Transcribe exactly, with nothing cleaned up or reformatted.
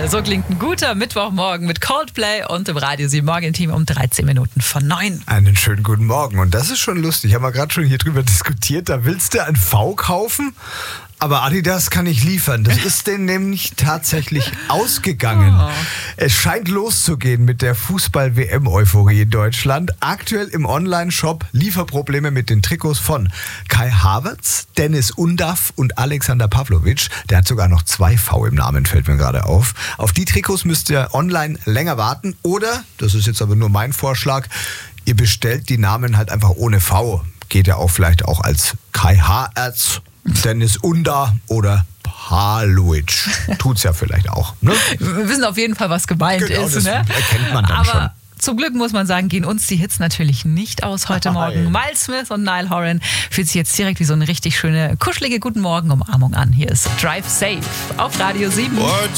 So klingt ein guter Mittwochmorgen mit Coldplay und dem Radio sieben Morgenteam um dreizehn Minuten von neun. Einen schönen guten Morgen. Und das ist schon lustig. Haben wir gerade schon hier drüber diskutiert. Da willst du ein V kaufen, aber Adidas kann nicht liefern. Das ist denen nämlich tatsächlich ausgegangen. Oh. Es scheint loszugehen mit der Fußball-W M-Euphorie in Deutschland. Aktuell im Online-Shop Lieferprobleme mit den Trikots von Kai Havertz, Dennis Undaff und Alexander Pavlovic. Der hat sogar noch zwei V im Namen, fällt mir gerade auf. Auf die Trikots müsst ihr online länger warten. Oder, das ist jetzt aber nur mein Vorschlag, ihr bestellt die Namen halt einfach ohne V. Geht ja auch vielleicht auch als Kai Havertz, Dennis Unda oder Pavlovic. Tut's ja vielleicht auch. Ne? Wir wissen auf jeden Fall, was gemeint genau, ist. Das ne? erkennt man dann Aber schon. Zum Glück muss man sagen, gehen uns die Hits natürlich nicht aus heute Morgen. Nein. Miles Smith und Niall Horan fühlt sich jetzt direkt wie so eine richtig schöne, kuschelige Guten Morgen Umarmung an. Hier ist Drive Safe auf Radio sieben. What